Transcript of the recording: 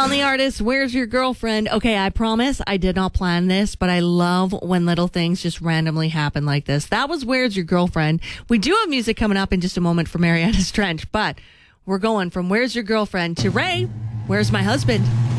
On the artist, Where's Your Girlfriend? Okay, I promise I did not plan this, but I love when little things just randomly happen like this. That was Where's Your Girlfriend? We do have music coming up in just a moment for Mariana's Trench, but we're going from Where's Your Girlfriend to Ray, Where's My Husband?